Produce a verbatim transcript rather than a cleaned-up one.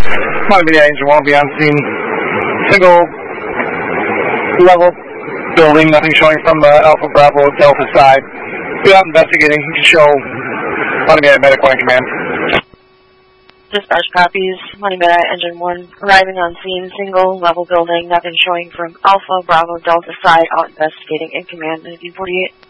Miami Engine one will be on scene. Single level building, nothing showing from uh, Alpha Bravo Delta side. Be out investigating. You can show Miami Medic one command. Dispatch copies. Miami Engine one arriving on scene. Single level building, nothing showing from Alpha Bravo Delta side. Out investigating in command. nineteen forty-eight.